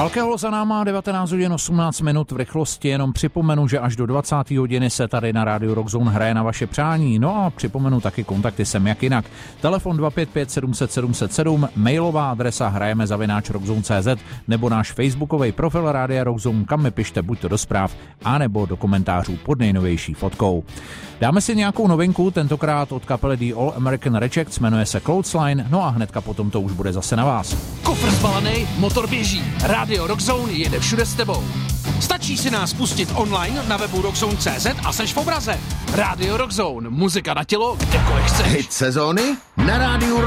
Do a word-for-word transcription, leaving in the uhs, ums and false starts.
Alkohol za náma, devatenáct hodin osmnáct minut v rychlosti, jenom připomenu, že až do dvacáté hodiny se tady na rádiu Rockzone hraje na vaše přání. No a připomenu taky kontakty sem jak jinak. Telefon dva pět pět sedm set sedm set sedm, mailová adresa hrajeme zavináč rockzone tečka cé zet nebo náš facebookový profil Rádia Rockzone, kam mi pište buď to do zpráv, anebo do komentářů pod nejnovější fotkou. Dáme si nějakou novinku, tentokrát od kapely The All American Rejects, jmenuje se Clothesline, no a hnedka potom to už bude zase na vás. Kofr zbalený, motor běží, Rádio Rockzone jede všude s tebou. Stačí si nás pustit online na webu rockzone tečka cé zet a seš v obraze. Rádio Rockzone, muzika na tělo, kdekoliv chceš. Hit sezóny na rádiu